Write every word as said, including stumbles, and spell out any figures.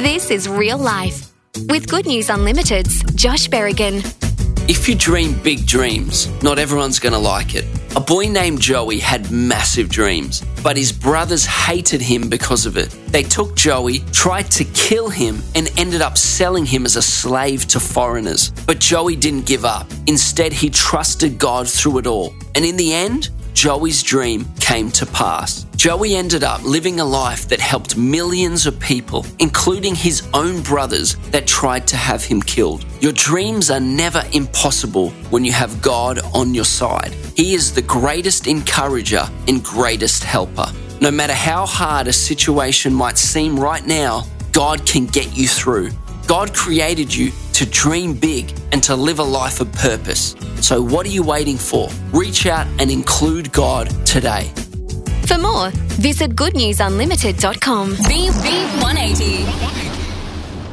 This is real life. With Good News Unlimited's Josh Berrigan. If you dream big dreams, not everyone's going to like it. A boy named Joey had massive dreams, but his brothers hated him because of it. They took Joey, tried to kill him, and ended up selling him as a slave to foreigners. But Joey didn't give up. Instead, he trusted God through it all. And in the end, Joey's dream came to pass. Joey ended up living a life that helped millions of people, including his own brothers that tried to have him killed. Your dreams are never impossible when you have God on your side. He is the greatest encourager and greatest helper. No matter how hard a situation might seem right now, God can get you through. God created you to dream big and to live a life of purpose. So what are you waiting for? Reach out and include God today. For more, visit good news unlimited dot com. V V one eighty.